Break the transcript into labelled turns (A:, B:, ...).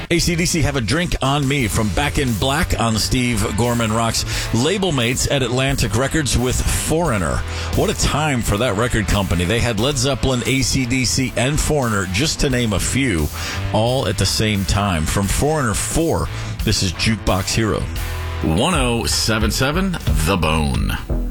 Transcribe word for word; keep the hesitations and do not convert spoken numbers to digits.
A: A C D C Have a Drink on Me from Back in Black on Steve Gorman Rocks. Label mates at Atlantic Records with Foreigner. What a time for that record company. They had Led Zeppelin, A C D C, and Foreigner, just to name a few, all at the same time. From Foreigner four, this is Jukebox Hero.
B: one oh seven point seven The Bone.